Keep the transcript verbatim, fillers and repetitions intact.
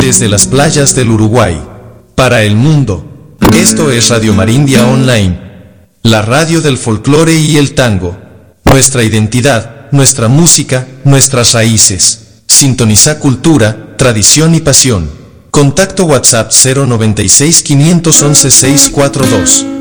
desde las playas del Uruguay. Para el mundo. Esto es Radio Marindia Online. La radio del folclore y el tango. Nuestra identidad, nuestra música, nuestras raíces. Sintoniza cultura, tradición y pasión. Contacto WhatsApp cero noventa y seis, quinientos once, seiscientos cuarenta y dos.